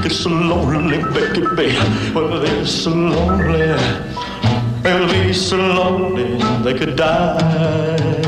It's so lonely, baby, well, they're so lonely. They'll be so lonely they could die.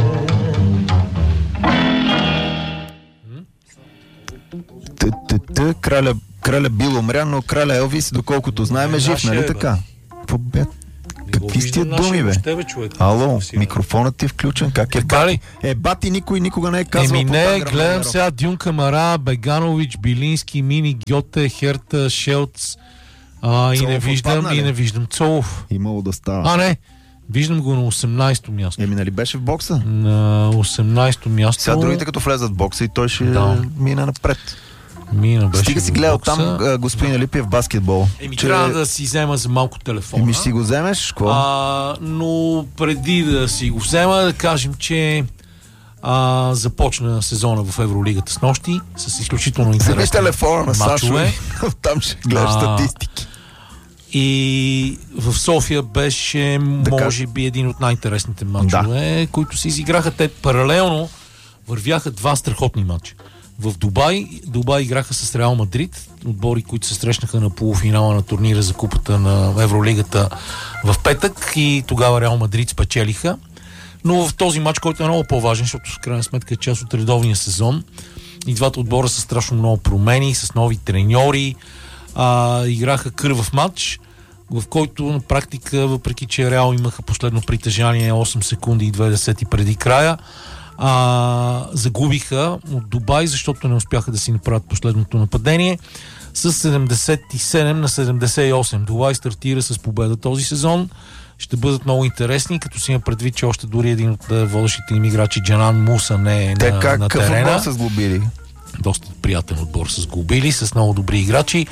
Краля Бил умря, но краля Елвис, доколкото знаем, е жив, нали така? Какви сте думи, бе? Ало, микрофонът ти е включен, как е? Бати? Бати никой никога не е казвал. Не, гледам сега Дюн Камара, Беганович, Билински, Мини, Гьоте, Херта, Шелц и не виждам Цолов. Имало да става. Не, виждам го на 18-то място. Нали беше в бокса? На 18-то място. Сега другите като влезат в бокса и той ще мине напред. Стига си гледал там господин Алипиев баскетбол. Трябва да си взема за малко телефона. Ще си го вземеш? Какво? Но преди да си го взема, да кажем, че започна сезона в Евролигата с нощи, с изключително интересни телефона на Сашо. Там ще гледаш статистики. И в София беше, може би, един от най-интересните мачове, които се изиграха. Те паралелно вървяха два страхотни мача. В Дубай играха с Реал Мадрид, отбори, които се срещнаха на полуфинала на турнира за купата на Евролигата в петък и тогава Реал Мадрид спечелиха. Но в този матч, който е много по-важен, защото в крайна сметка е част от редовния сезон, и двата отбора са страшно много промени, с нови треньори, играха кървав матч, в който на практика, въпреки че Реал имаха последно притежание 8 секунди и 20 преди края, загубиха от Дубай, защото не успяха да си направят последното нападение с 77 на 78. Дубай стартира с победа този сезон. Ще бъдат много интересни, като си има предвид, че още дори един от водещите им играчи, Джанан Муса, не е на терена. Какъв отбор са сглобили? Доста приятен отбор са сглобили, с много добри играчи.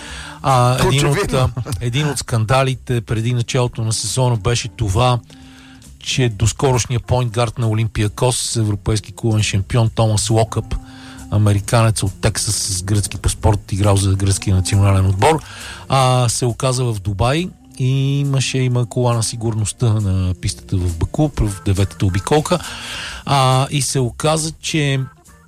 Един от скандалите преди началото на сезона беше това, че доскорошният поинтгард на Олимпиакос, европейски клубен шампион Томас Локъп, американец от Тексас с гръцки паспорт, играл за гръцки национален отбор, се оказа в Дубай и има кола на сигурността на пистата в Баку, в 9-та обиколка, и се оказа, че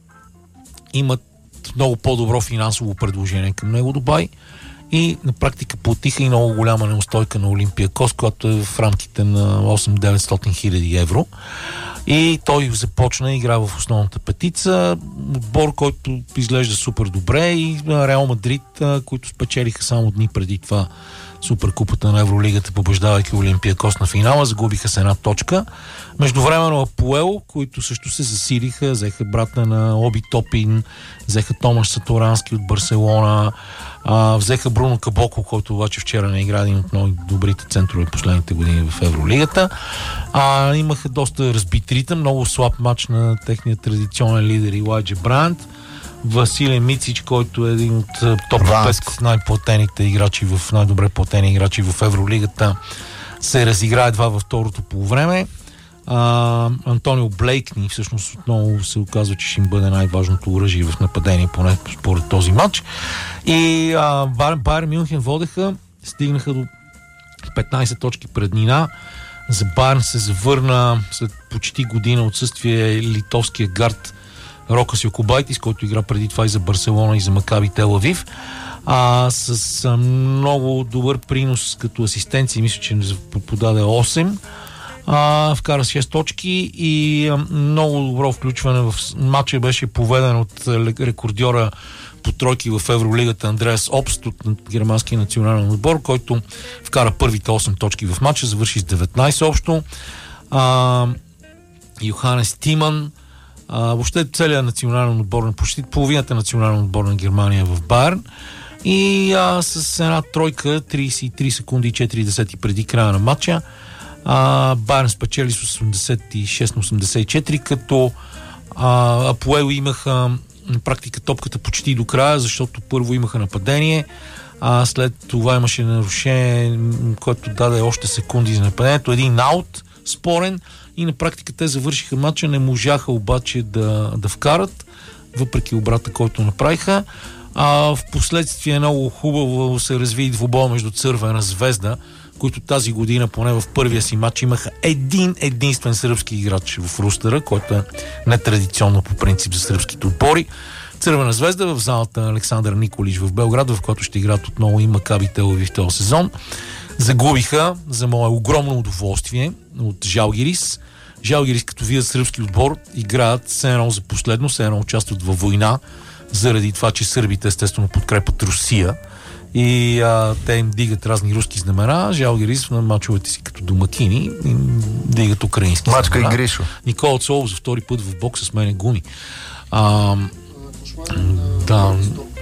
имат много по-добро финансово предложение към него Дубай и на практика платиха и много голяма неустойка на Олимпиакос, която е в рамките на 8-900 хиляди евро. И той започна игра в основната петица. Отбор, който изглежда супер добре, и Реал Мадрид, които спечелиха само дни преди това Суперкупата на Евролигата, побеждавайки Олимпиакос на финала, загубиха с една точка. Междувременно Апоел, които също се засилиха, взеха брата на Оби Топин, взеха Томаш Саторански от Барселона, взеха Бруно Кабоко, който обаче вчера не игра, един от много добрите центрове последните години в Евролигата. Имаха доста разбит ритъм, много слаб матч на техния традиционен лидер Илайджа Бранд. Василий Мицич, който е един от топ 5 най-платените играчи, най-добре платени играчи в Евролигата, се разигра едва във второто полувреме. Антонио Блейкни всъщност отново се оказва, че ще им бъде най-важното оръжие в нападение, поне според този матч. И Байер Мюнхен водеха, стигнаха до 15 точки преднина. За Байерн се завърна след почти година отсъствие литовския гард Рокас Йокубайтис, който игра преди това и за Барселона, и за Макаби Тел Авив, с много добър принос като асистенция, мисля, че подаде 8, вкара 6 точки и много добро включване в матча. Беше поведен от рекордьора по тройки в Евролигата Андреас Обст от германския национален отбор, който вкара първите 8 точки в матча, завърши с 19 общо. Йоханес Тиман, въобще целият национален отбор, почти половината национален отбор на Германия в Байерн, и с една тройка 33 секунди и 4 преди края на матча Байерн спечели с 86 на 84, като Апоел имаха на практика топката почти до края, защото първо имаха нападение, след това имаше нарушение, което даде още секунди за нападението, един аут спорен, и на практика те завършиха матча, не можаха обаче да вкарат, въпреки обрата, който направиха. В последствие много хубаво се разви и двубой между Цървена Звезда, които тази година, поне в първия си матч, имаха единствен сръбски играч в рустера, който е нетрадиционно по принцип за сръбските отбори. Цървена звезда в залата Александър Николич в Белград, в който ще играят отново и Макаби Тел Авив в този сезон. Загубиха, за мое огромно удоволствие, от Жалгирис. Жалгирис, като видят сръбски отбор, играят все едно за последно, все едно участват във война, заради това, че сърбите естествено подкрепят Русия и те им дигат разни руски знамена. Жалгирис на мачовете си като домакини им дигат украински Мачка знамена. и Гришо. Никола Цолов за втори път в бокс с мене гуми. Да.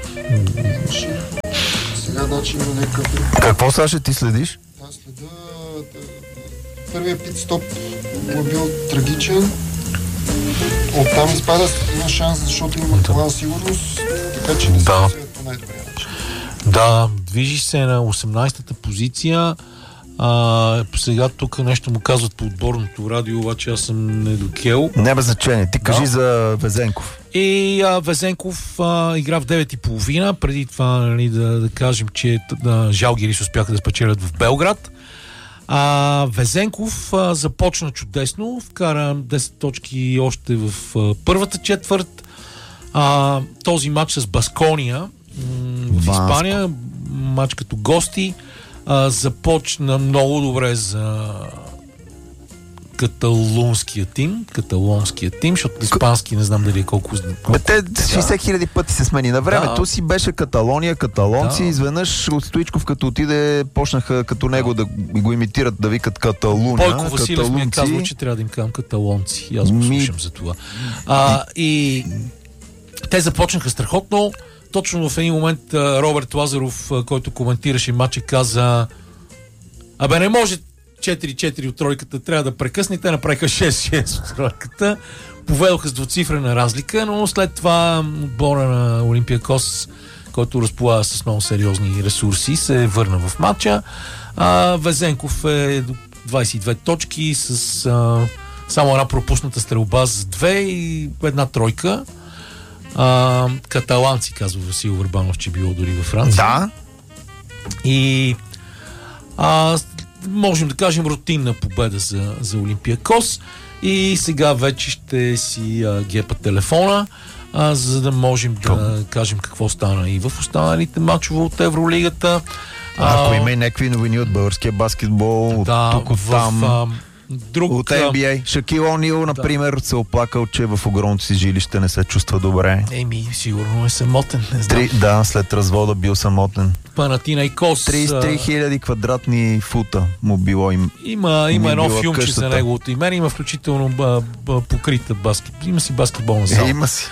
Сега значи има някакъв... Какво, Саша, ти следиш? Аз следа... Първият пит-стоп му бил трагичен. Оттам изпада има шанс, защото има план сигурност, така че не се по най-добрия начин. Да, движи се на 18-та позиция. Сега тук нещо му казват по отборното радио, обаче аз съм недокел. Няма значение. Ти кажи за Везенков. И Везенков игра в 9:30. Преди това, нали, да кажем, че Жалгирис успяха да спечелят в Белград. Везенков започна чудесно, вкара 10 точки още в първата четвърт. Този матч с Баскония в Испания, матч като гости, започна много добре за каталонския тим, защото испански не знам дали е колко... Те 60 хиляди пъти се смени. На времето си беше Каталония, каталонци, изведнъж от Стоичков, като отиде, почнаха като него да го имитират, да викат Каталуния. Бойко Василев ми е казал, че трябва да им казвам каталонци. И аз го слушам за това. И те започнаха страхотно. Точно в един момент Роберт Лазаров, който коментираше матча, каза: не може 4-4 от тройката, трябва да прекъсне. Те направиха 6-6 от тройката. Поведоха с двуцифрена разлика, но след това отбора на Олимпиакос, който разполага с много сериозни ресурси, се върна в матча. Везенков е до 22 точки с само една пропусната стрелба с 2 и една тройка. Каталанци, казва Васил Върбанов, че било дори във Франция. Да. И можем да кажем рутинна победа за Олимпиакос. И сега вече ще си гепа телефона, за да можем да кажем какво стана и в останалите матчове от Евролигата. Ако има и някакви новини от българския баскетбол, от тук, от там... От NBA. Шакил О'Нил, например, се оплакал, че в огромното си жилище не се чувства добре. Сигурно е самотен. Не знам. След развода бил самотен. Панатинайкос. 33 000 квадратни фута му било им. Има едно филмче за неговото име. Има включително покрита има си баскетболна зала. Има си.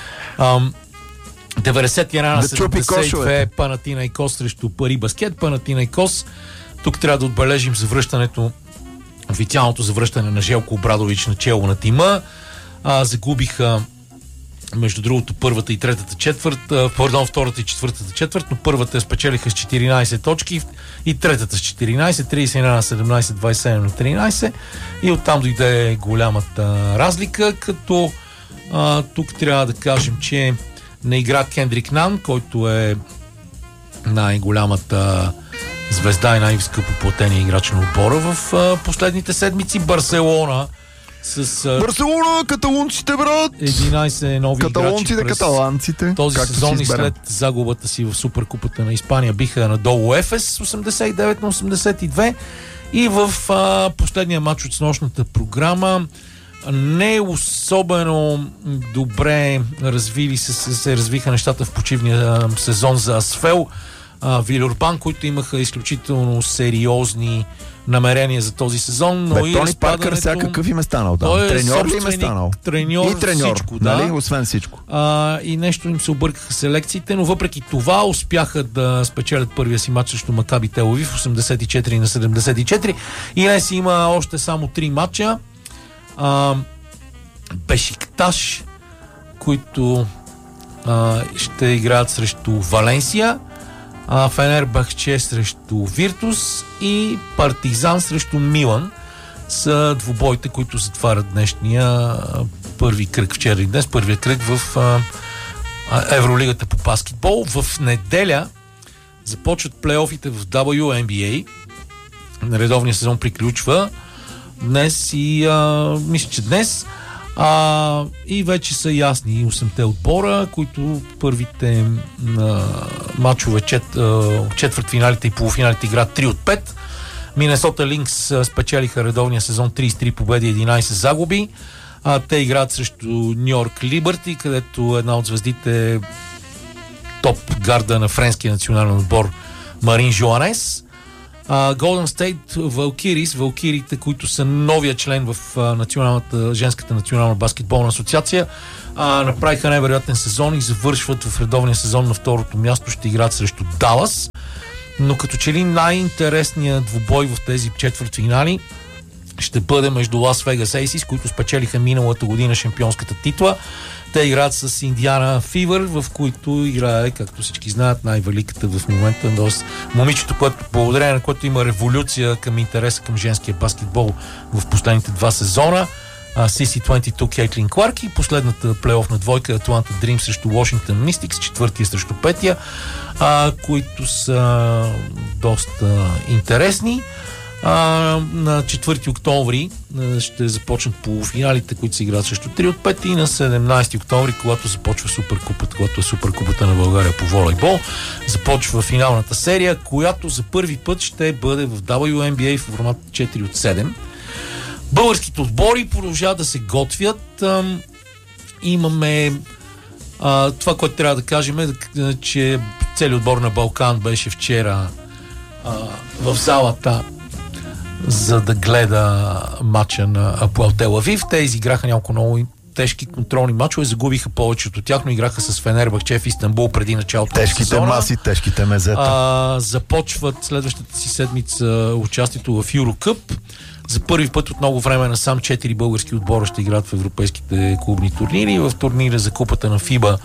91-72 Панатинайкос срещу Пари Баскет. Панатинайкос. Тук трябва да отбележим завръщането, официалното завръщане на Желко Обрадович начело на тима. Загубиха, между другото, първата и третата четвърт, втората и четвъртата четвърт, но първата спечелиха с 14 точки и третата с 14, 31-17, 27-13 и оттам дойде голямата разлика, като тук трябва да кажем, че не игра Кендрик Нан, който е най-голямата звезда и най-скъпо платения играч на отбора в последните седмици. Барселона, каталунците, брат! 11 нови каталонците, играчи през каталанците, този сезон и след загубата си в Суперкупата на Испания биха надолу Ефес 89-82 и в последния матч от снощната програма не особено добре се развиха нещата в почивния сезон за Асфел. Вилюрбан, които имаха изключително сериозни намерения за този сезон, но и Тони Паркър всякакъв им е станал там. Треньор ли им е станал? Треньор, всичко, нали? Освен всичко. И нещо им се объркаха селекциите, но въпреки това успяха да спечелят първия си матч срещу Макаби Тел Авив 84-74 и днес има още само 3 матча. Бешикташ, които ще играят срещу Валенсия, Фенербахче срещу Виртус и Партизан срещу Милан са двубойте, които затварят днешния първи кръг. Вчера и днес първия кръг в Евролигата по баскетбол. В неделя започват плейофите в WNBA. Редовният сезон приключва днес и мисля, че днес И вече са ясни 8-те отбора, които първите матчове, четвъртфиналите и полуфиналите играят 3 от 5. Минесота Линкс спечелиха редовния сезон 33 победи, 11 загуби. Те играят срещу Ню Йорк Либърти, където една от звездите топ гарда на френския национален отбор Марин Жоанес. Golden State Валкирис, Валкирите, които са новия член в женската национална баскетболна асоциация, направиха невероятен сезон и завършват в редовния сезон на второто място, ще играят срещу Далас. Но като че ли най-интересният двубой в тези четвъртфинали ще бъде между Лас Вегас Ейсис, които спечелиха миналата година шампионската титла. Те играят с Индиана Фивър, в които играе, както всички знаят, най-великата в момента, момичето, което, благодарение на което има революция към интереса към женския баскетбол в последните 2 сезона. CC22 Кейтлин Кларк и последната плейофна двойка Атланта Дрим срещу Washington Mystics, четвъртия срещу петия, които са доста интересни. На 4 октомври ще започнат полуфиналите, които се играят срещу 3 от 5 и на 17 октомври, когато започва Суперкупата, когато е Суперкупата на България по волейбол, започва финалната серия, която за първи път ще бъде в WNBA в формат 4 от 7. Българските отбори продължават да се готвят. Имаме това, което трябва да кажем е, че целият отбор на Балкан беше вчера в залата, за да гледа матча на Апоел Тел Авив. Те изиграха няколко много тежки контролни матчове, загубиха повечето от тях, но играха с Фенербахче в Истанбул преди началото на сезона. Тежките маси, тежките мезета. Започват следващата си седмица участието в Юрокъп. За първи път от много време насам 4 български отбора ще играят в европейските клубни турнири. В турнира за купата на ФИБА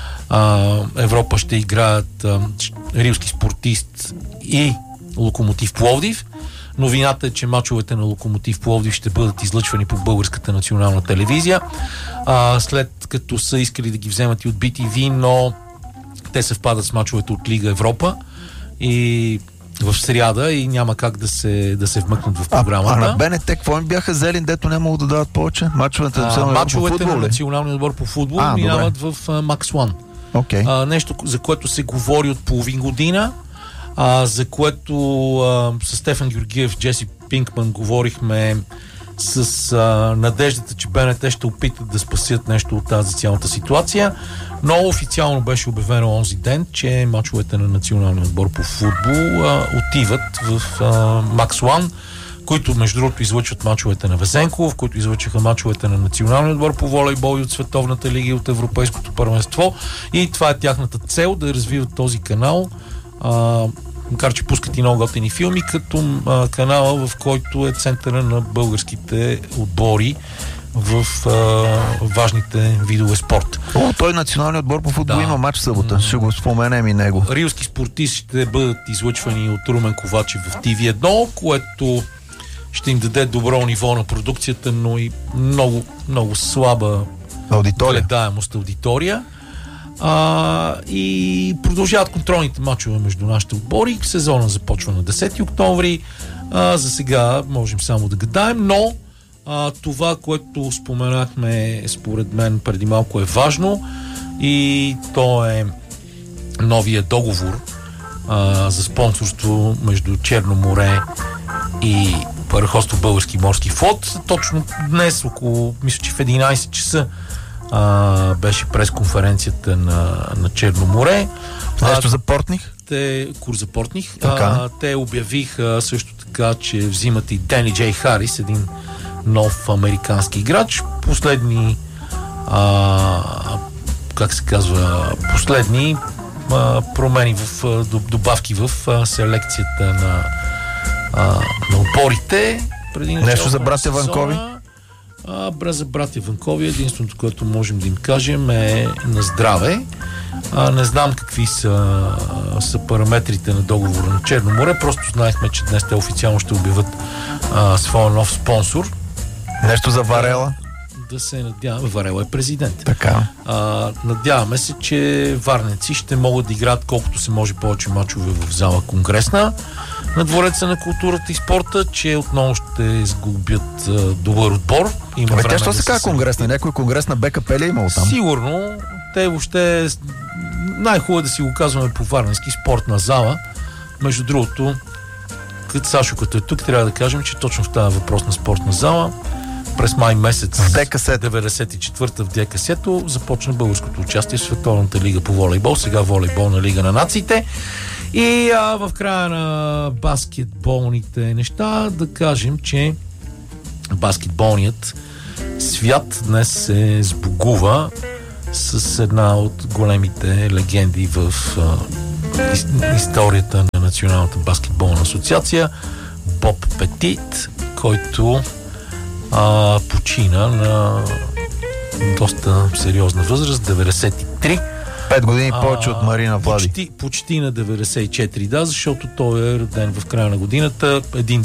Европа ще играят Рилски Спортист и Локомотив Пловдив. Новината е, че мачовете на Локомотив Пловдив ще бъдат излъчвани по Българската национална телевизия, след като са искали да ги вземат и от BTV, но те съвпадат с мачовете от Лига Европа и в сряда и няма как да се вмъкнат в програмата. А на БНТ какво им бяха взели, дето не могат да дават повече? Мачовете на националния отбор по футбол минават в Max One. Okay. Нещо, за което се говори от половин година, за което с Стефан Георгиев, Джеси Пинкман говорихме с надеждата, че БНТ ще опитат да спасят нещо от тази цялата ситуация, но официално беше обявено онзи ден, че мачовете на националния отбор по футбол отиват в Max One, които между другото излъчват мачовете на Везенков, които излъчваха мачовете на националния отбор по волейбол и от Световната лига и от Европейското първенство, и това е тяхната цел, да развиват този канал, макар че пускат и много готини филми, като канала, в който е центъра на българските отбори в важните видове спорт. Той националният отбор по футбол има матч в събота. Ще го споменем и него. Рилски Спортист ще бъдат излъчвани от Румен Ковачев в TV1, което ще им даде добро ниво на продукцията, но и много, много слаба гледаемост аудитория. И продължават контролните мачове между нашите отбори. Сезона започва на 10 октомври. За сега можем само да гадаем, но това, което споменахме, според мен преди малко е важно, и то е новия договор за спонсорство между Черно море и Параходство Български морски флот. Точно днес, мисля, че в 11 часа беше пресконференцията на Черно море. Нещо за Портних? Курс за Портних. Те обявиха също така, че взимат и Дени Джей Харис, един нов американски играч. Последни промени в добавки в селекцията на отборите. Нещо за братя Ванкови? За братя Ванкови единственото, което можем да им кажем, е на здраве. Не знам какви са параметрите на договора на Черно море, просто знаехме, че днес те официално ще обявят своя нов спонсор. Нещо за Варела? Да се надяваме. Варела е президент. Така. Надяваме се, че варненци ще могат да играят колкото се може повече мачове в зала Конгресна. на Двореца на културата и спорта, че отново ще сгубят добър отбор. Има време. Тя що се казва конгрес? На някой конгрес на БКП ли е имал там? Сигурно. Те въобще най-хубаво да си го казваме по варненски, спортна зала. Между другото, Сашо като е тук, трябва да кажем, че точно в тази въпрос на спортна зала през май месец 94-та в ДКС-то започна българското участие в Световната лига по волейбол, сега волейболна лига на нациите. И в края на баскетболните неща да кажем, че баскетболният свят днес се сбогува с една от големите легенди в историята на Националната баскетболна асоциация, Боб Петит, който почина на доста сериозна възраст, 93. 5 години повече от Марина Влади. Почти на 94, да, защото той е роден в края на годината,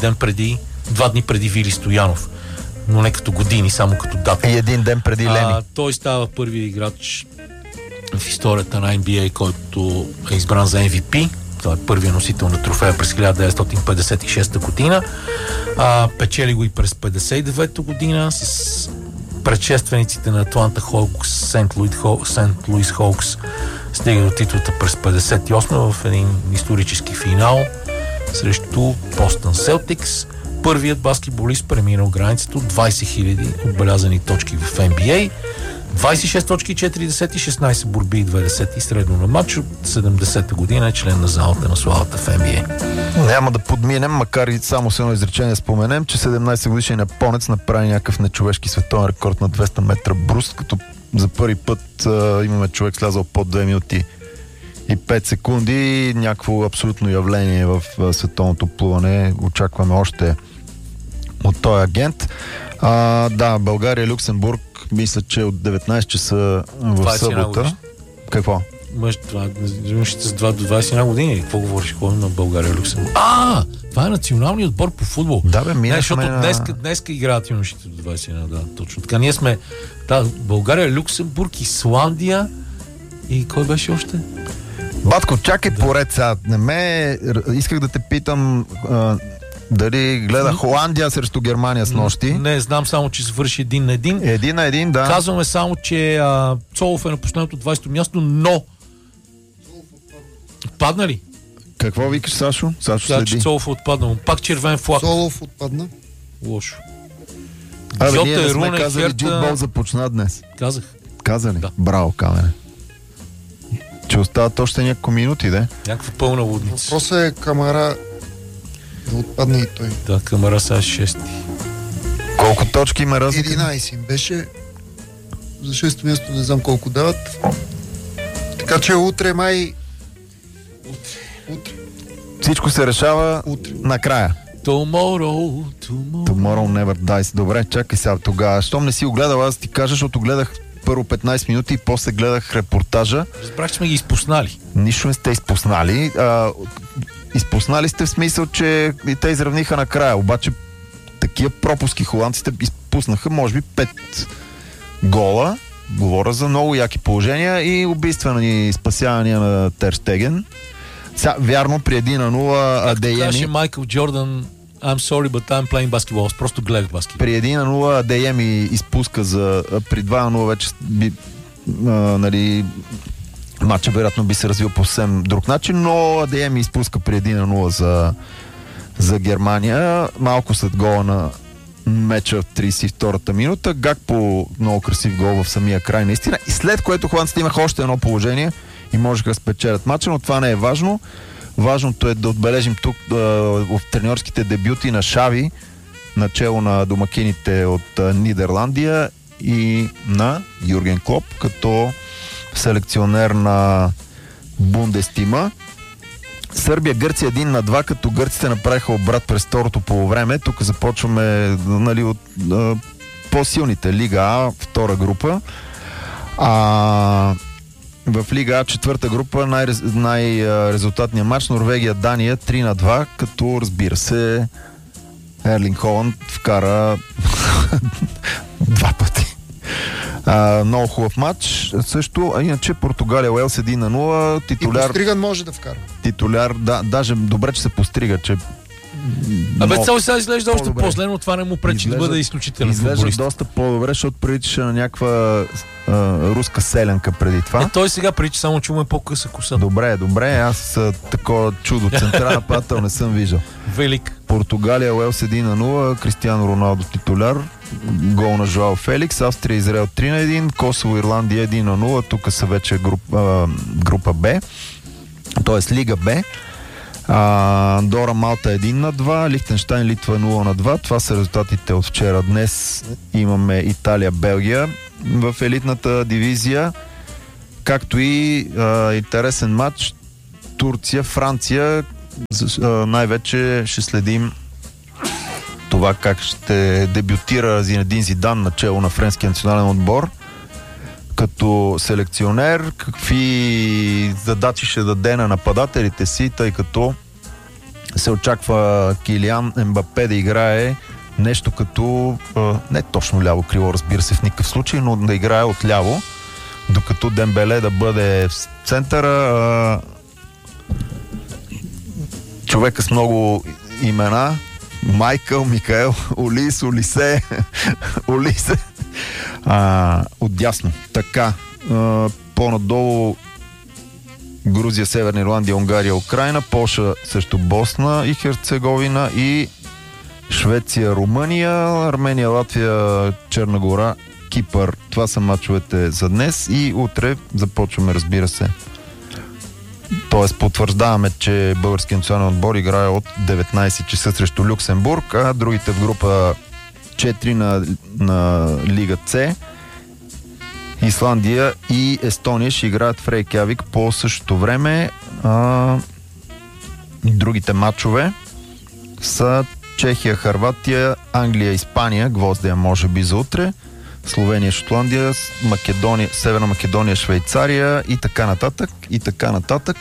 2 дни преди Вили Стоянов. Но не като години, само като дата. И 1 ден преди Лени. Той става първият играч в историята на NBA, който е избран за MVP. Това е първият носител на трофея през 1956 година. Печели го и през 59 година с предшествениците на Атланта Хоукс, Сент Луис Хоукс. Стига до титлата през 58 в един исторически финал срещу Бостън Селтикс. Първият баскетболист преминал границата от 20 000 отбелязани точки в NBA. 26 точки, 40, 16 борби и 20 средно на матч. От 70-та година е член на залата на славата в NBA. Няма да подминем, макар и само с едно изречение споменем, че 17 годишен японец направи някакъв нечовешки световен рекорд на 200 метра бруст, като за първи път имаме човек слязал под 2 минути и 5 секунди. Някакво абсолютно явление в световното плуване. Очакваме още от този агент. Да, България, Люксембург, мисля, че от 19 часа в събота. Какво? Мъжите с 2 до 21 години. Какво говориш? Ходим на България, Люксембург. Това е националният отбор по футбол. Да, бе, защото днеска играят юношите до 21. Да, точно така. Ние сме България, Люксембург, Исландия и кой беше още? Батко, чакай поред сега. Исках да те питам дали гледа Холандия срещу Германия с нощи. Не, знам само, че се върши 1-1. 1-1, да. Казваме само, че Цолов е на последното 20-то място, но падна ли? Какво викаш, Сашо? Сашо следи. Че Цолов е отпаднал. Пак червен флаг. Цолов отпадна. Лошо. Ние не сме казали, джитбол започна днес. Каза ли? Да. Браво, Камене. Че остават още няколко минути, да? Някаква пълна лудница. Въпросът е Камара да отпадне и той. Да, Камара са 6. Колко точки има разлика? 11 беше. За 6-то място не знам колко дават. Така че утре май... Утре. Всичко се решава накрая. Tomorrow never dies. Добре, чакай сега тогава. Щом не си го гледал, аз ти кажа, защото гледах първо 15 минути и после гледах репортажа. Разбрах, че сме ги изпуснали. Нищо не сте изпуснали. Изпуснали сте в смисъл, че и те изравниха накрая. Обаче такива пропуски холандците изпуснаха, може би 5 гола. Говоря за много яки положения и убийствени спасявания на Тер Стеген. Вярно, при 1-0 Адееми... Както каже Майкъл Джордан, I'm sorry, but I'm playing basketball. Аз просто гледах баскетбол. При 1-0 Адееми изпуска при 2-0 вече матча вероятно би се развил по съвсем друг начин, но Адееми изпуска при 1-0 за Германия. Малко след гола на меча в 32-та минута. Гакпо много красив гол в самия край наистина. И след което холандците имаха още едно положение и можеха да спечелят матча, но това не е важно. Важното е да отбележим тук в треньорските дебюти на Шави, начело на домакините от Нидерландия, и на Юрген Клоп като селекционер на Бундестима. Сърбия, Гърция 1-2, като гърците направиха обрат през второто полувреме. Тук започваме от по-силните. Лига А, втора група. В Лига А, четвърта група, най-резултатният матч Норвегия-Дания 3-2, като разбира се Ерлинг Холанд вкара 2 пъти. Много хубав матч. Също, иначе Португалия Уелс 1-0. Титуляр... И постриган може да вкара. Титуляр, да, даже добре, че се пострига, че Цел сега изглежда още по-добре. по-зле, но това не му пречи да бъде изключителен Изглежда футболист. доста по-добре, защото прилича на някаква руска селянка преди това. Той сега прилича, само че му е по-къса коса. Добре, аз такова чудо централен нападател не съм виждал. Велик. Португалия, Уелс 1-0, Кристиано Роналдо титуляр, гол на Жоао Феликс, Австрия, Израел 3-1, Косово, Ирландия 1-0, тук са вече група Б, т.е. Лига Б. Андора, Малта 1-2, Лихтенщайн, Литва 0-2. Това са резултатите от вчера. Днес имаме Италия, Белгия в елитната дивизия, както и интересен матч Турция, Франция. Най-вече ще следим това как ще дебютира Зинедин Зидан начело на френския национален отбор като селекционер, какви задачи ще даде на нападателите си, тъй като се очаква Килиан Ембапе да играе нещо като не точно ляво крило, разбира се, в никакъв случай, но да играе отляво, докато Дембеле да бъде в центъра. Човека с много имена: Майкъл, Микаел, Олис, Олисе, Олисе. Отдясно. Така, по-надолу Грузия, Северна Ирландия, Унгария, Украина, Полша срещу Босна и Херцеговина и Швеция, Румъния, Армения, Латвия, Черна гора, Кипър. Това са мачовете за днес и утре започваме, разбира се. Тоест потвърждаваме, че българският национален отбор играе от 19 часа срещу Люксембург, а другите в група 4 на Лига С, Исландия и Естония, ще играят в Рейкявик по същото време. Другите матчове са Чехия, Хърватия, Англия, Испания, гвоздея може би за утре, Словения, Шотландия, Македония, Северна Македония, Швейцария и така нататък.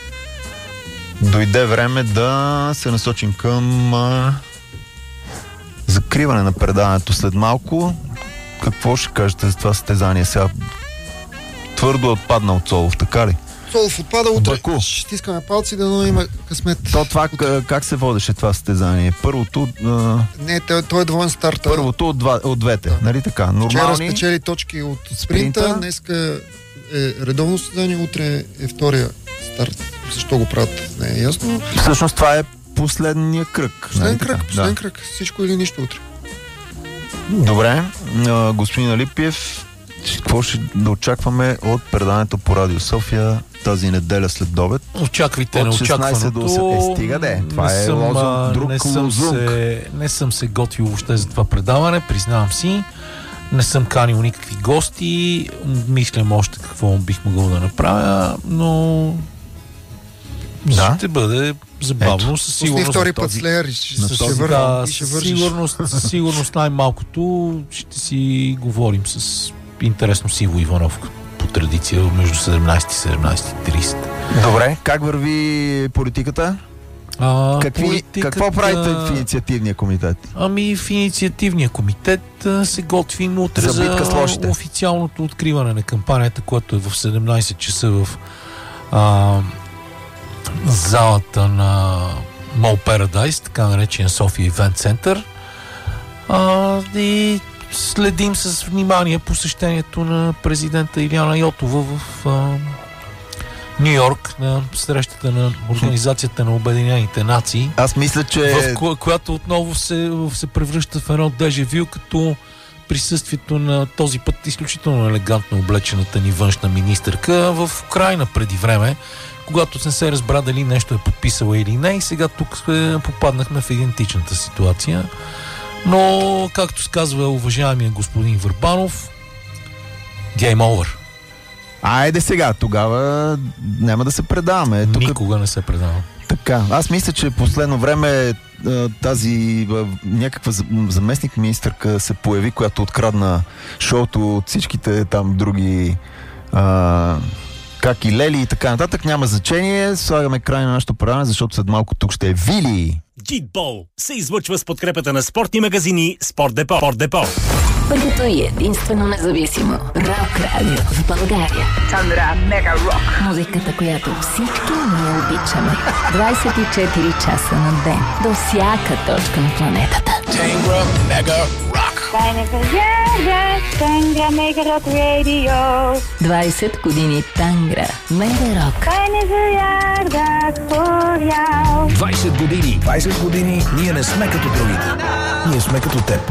Дойде време да се насочим към закриване на предаването след малко. Какво ще кажете за това състезание сега? Твърдо отпаднал Цолов, така ли? Цолов отпада утре. Баку. Ще стискаме палци да има късмет. Това как се водеше това състезание? Първото... Не, той е двоен старт. Първото от двете, нали така? Вчера Нормални... спечели точки от спринта, днеска е редовно състезание, утре е втория старт. Защо го правят? Не е ясно. Всъщност това е последния кръг. Последен кръг. Всичко или нищо утре. Добре. Господин Алипиев, какво ще да очакваме от предаването по Радио София тази неделя след обед? Очаквайте на очакваното. От 16 до... стига де. Това е друг лозунг. Не съм се готвил въобще за това предаване, признавам си. Не съм канил никакви гости. Мислям още какво бих могъл да направя, но ще бъде забавно. Със сигурност. Втори път Слеер и със сигурност най-малкото ще си говорим с интересно Сиво Иванов по традиция между 17 и 17:30. Добре, как върви политиката? Какво правите в инициативния комитет? В инициативния комитет се готвим утре за официалното откриване на кампанията, което е в 17 часа в залата на Mall Paradise, така наречен София Event Center. И следим с внимание посещението на президента Илияна Йотова в Ню Йорк на срещата на Организацията на Обединените нации. Аз мисля, че... в която отново се превръща в едно дежавю, като присъствието на този път изключително елегантно облечената ни външна министърка в Украйна преди време, когато не се разбра дали нещо е подписала или не, и сега тук попаднахме в идентичната ситуация. Но, както сказва уважаемия господин Върбанов, game over. Айде сега, тогава няма да се предаваме. Никога не се предавам. Така, аз мисля, че последно време тази някаква заместник министърка се появи, която открадна шоуто от всичките там други как и Лели и така нататък. Няма значение. Слагаме край на нашото предаване, защото след малко тук ще е Вили. Джитбол се излъчва с подкрепата на спортни магазини Спорт Депо. Първото и единствено независимо рок радио в България. Тандра Мега Рок. Музиката, която всички ние обичаме. 24 часа на ден. До всяка точка на планетата. Тангра Мега Рок. Тангра Мега Рок Радио. 20 години Тангра Мега Рок. 20 години. 20 години ние не сме като другите. Ние сме като теб.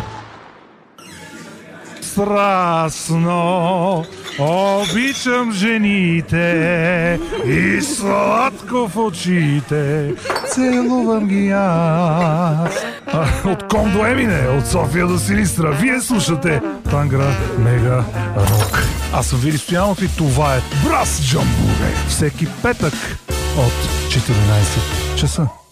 Страстно обичам жените и сладко в очите целувам ги аз. От Ком до Емине, от София до Силистра, вие слушате Тангра Мега Рок. Аз съм Вили Стоянов и това е Брас Джамбуре. Всеки петък от 14 часа.